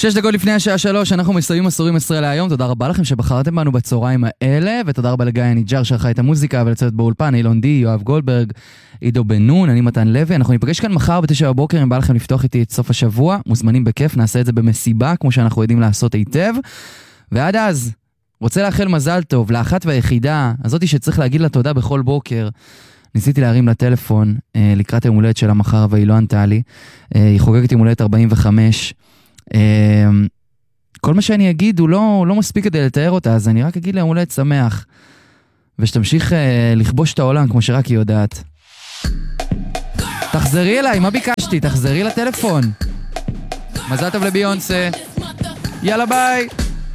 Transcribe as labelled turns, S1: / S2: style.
S1: 6 דקות לפני השעה 3, אנחנו מסיימים מסורים ישראל להיום. תודה רבה לכם שבחרתם בנו בצהריים האלה, ותודה רבה לגיא ניג'ר שערכה את המוזיקה ולצוות באולפן, אילון די, יואב גולדברג, עידו בן נון, אני מתן לוי. אנחנו ניפגש כאן מחר ב9 בבוקר, אם בא לכם לפתוח איתי את סוף השבוע, מוזמנים בכיף, נעשה את זה במסיבה, כמו שאנחנו יודעים לעשות היטב. ועד אז, רוצה לאחל מזל טוב לאחת והיחידה, הזאתי שצריך להגיד לה תודה בכל בוקר. ניסיתי להרים לטלפון לקראת היום הולדת שלה מחר והיא לא ענתה לי. היא חוגגת יום הולדת 45. כל מה שאני אגיד הוא לא מספיק כדי לתאר אותה, אז אני רק אגיד לה יום הולדת שמח. ושתמשיך לכבוש את העולם כמו שרק היא יודעת. תחזרי אליי, מה ביקשתי? תחזרי לטלפון. מזל טוב לביונסה. יאללה ביי.